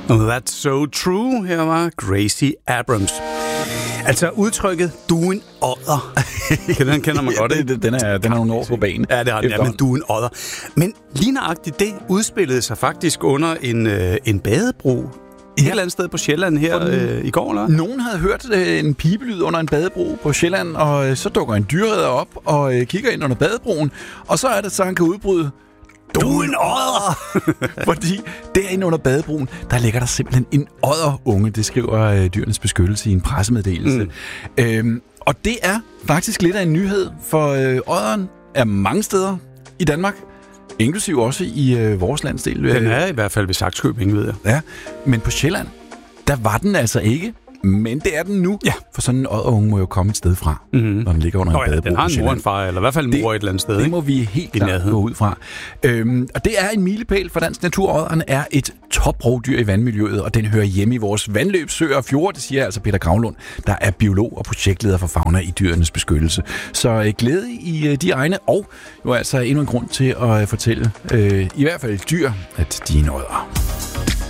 That's so true. Her var Gracie Abrams. Altså udtrykket, du er en odder. Den kender man godt, ikke? Den er nogle år på banen. Ja, det har den. Ja, men du er en odder. Men lige nøjagtigt, det udspillede sig faktisk under en badebro. Et eller andet sted på Sjælland her i går, eller? Nogen havde hørt en pibelyd under en badebro på Sjælland, og så dukker en dyrredder op og kigger ind under badebroen, og så er det så, han kan udbryde, du er en odder! Fordi derinde under badebroen, der ligger der simpelthen en odderunge. Det skriver Dyrenes Beskyttelse i en pressemeddelelse. Og det er faktisk lidt af en nyhed, for odderen er mange steder i Danmark, inklusive også i vores landsdel. Den er i hvert fald ved Sakskøbing, ved jeg. Ja, men på Sjælland, der var den altså ikke. Men det er den nu, for sådan en odderunge må jo komme et sted fra, når den ligger under en badebro. Den har en mor, en far, eller i hvert fald en mor et eller andet sted. Det må vi helt klart gå ud fra. Og det er en milepæl for dansk natur. Odderen er et toprovdyr i vandmiljøet, og den hører hjemme i vores vandløb, søer og fjorde. Det siger altså Peter Gravlund, der er biolog og projektleder for Fauna i Dyrenes Beskyttelse. Så glæde i de egne, og jo altså endnu en grund til at fortælle, i hvert fald dyr, at de er en odder.